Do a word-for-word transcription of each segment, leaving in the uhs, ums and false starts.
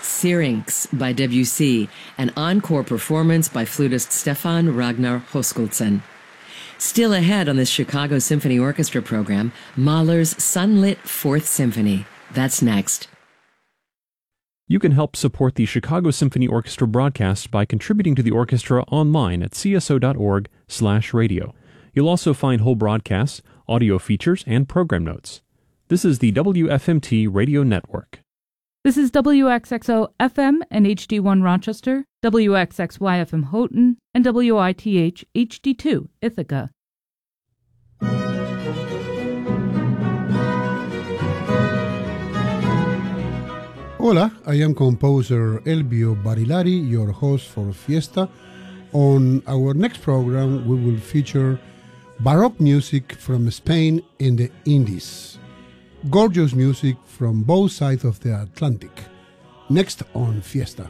Syrinx by Debussy, an encore performance by flutist Stefan Ragnar Hoskuldsen. Still ahead on this Chicago Symphony Orchestra program, Mahler's Sunlit Fourth Symphony. That's next. You can help support the Chicago Symphony Orchestra broadcast by contributing to the orchestra online at c s o dot org slash radio. You'll also find whole broadcasts, audio features, and program notes. This is the W F M T Radio Network. This is W X X O F M and H D one Rochester, W X X Y F M Houghton, and W I T H H D two Ithaca. Hola, I am composer Elvio Barilari, your host for Fiesta. On our next program, we will feature Baroque music from Spain and the Indies. Gorgeous music from both sides of the Atlantic. Next on Fiesta.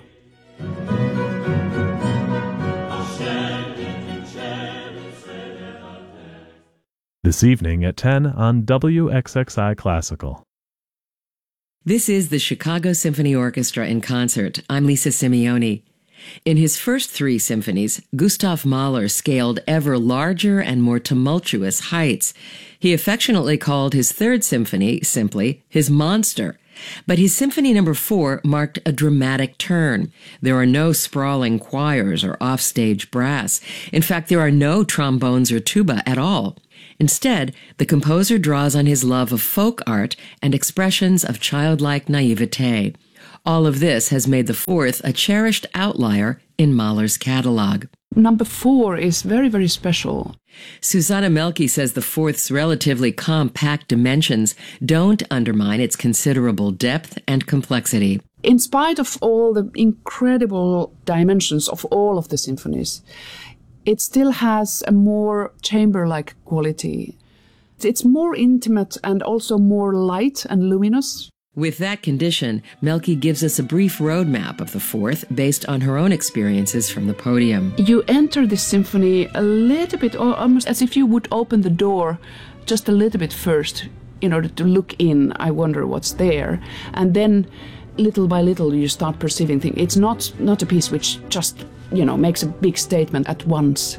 This evening at ten on W X X I Classical. This is the Chicago Symphony Orchestra in concert. I'm Lisa Simeoni. In his first three symphonies, Gustav Mahler scaled ever larger and more tumultuous heights. He affectionately called his third symphony, simply, his monster. But his Symphony Number Four marked a dramatic turn. There are no sprawling choirs or offstage brass. In fact, there are no trombones or tuba at all. Instead, the composer draws on his love of folk art and expressions of childlike naivete. All of this has made the fourth a cherished outlier in Mahler's catalog. Number four is very, very special. Susanna Melke says the fourth's relatively compact dimensions don't undermine its considerable depth and complexity. In spite of all the incredible dimensions of all of the symphonies, it still has a more chamber-like quality. It's more intimate and also more light and luminous. With that condition, Melke gives us a brief roadmap of the fourth based on her own experiences from the podium. You enter this symphony a little bit, or almost as if you would open the door just a little bit first in order to look in. I wonder what's there. And then little by little you start perceiving things. It's not, not a piece which just, you know, makes a big statement at once.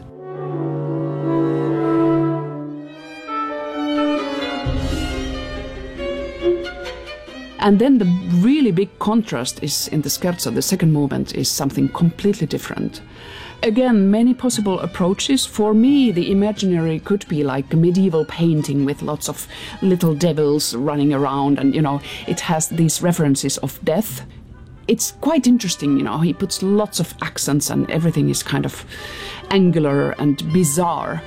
And then the really big contrast is in the scherzo. The second movement is something completely different. Again, many possible approaches. For me, the imaginary could be like a medieval painting with lots of little devils running around, and, you know, it has these references of death. It's quite interesting, you know, he puts lots of accents and everything is kind of angular and bizarre.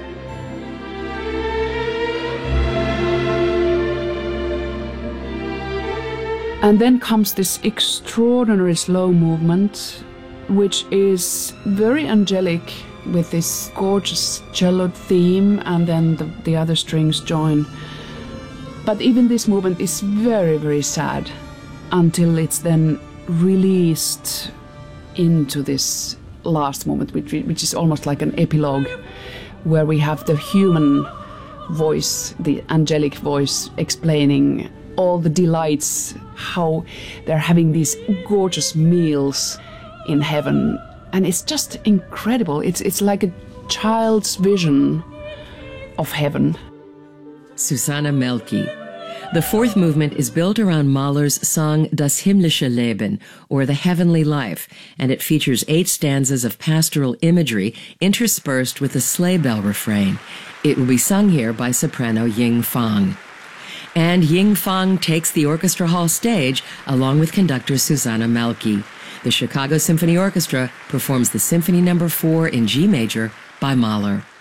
And then comes this extraordinary slow movement, which is very angelic with this gorgeous cello theme, and then the, the other strings join. But even this movement is very, very sad until it's then released into this last moment, which, which is almost like an epilogue, where we have the human voice, the angelic voice, explaining all the delights, how they're having these gorgeous meals in heaven. And it's just incredible. It's, it's like a child's vision of heaven. Susanna Melke. The fourth movement is built around Mahler's song Das himmlische Leben, or the heavenly life, and it features eight stanzas of pastoral imagery interspersed with a sleigh bell refrain. It will be sung here by soprano Ying Fang. And Ying Fang takes the orchestra hall stage along with conductor Susanna Melke. The Chicago Symphony Orchestra performs the Symphony Number Four in G major by Mahler.